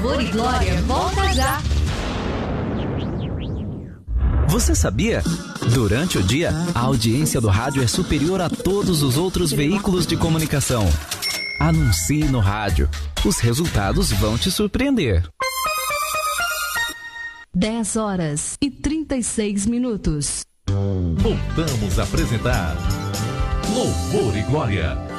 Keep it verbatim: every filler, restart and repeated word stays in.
Louvor e Glória volta já. Você sabia? Durante o dia, a audiência do rádio é superior a todos os outros veículos de comunicação. Anuncie no rádio. Os resultados vão te surpreender. dez horas e trinta e seis minutos. Voltamos a apresentar Louvor e Glória.